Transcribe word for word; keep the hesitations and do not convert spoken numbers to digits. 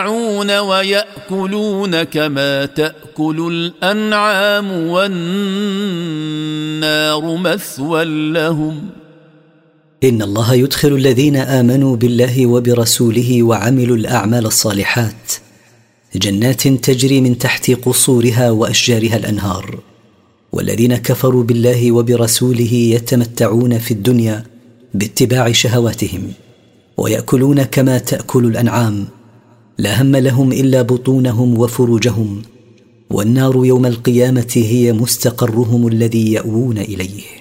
ويأكلون كما تأكل الأنعام والنار مثوى لهم. إن الله يدخل الذين آمنوا بالله وبرسوله وعملوا الأعمال الصالحات جنات تجري من تحت قصورها وأشجارها الأنهار، والذين كفروا بالله وبرسوله يتمتعون في الدنيا باتباع شهواتهم ويأكلون كما تأكل الأنعام، لا هم لهم إلا بطونهم وفروجهم، والنار يوم القيامة هي مستقرهم الذي يأوون إليه.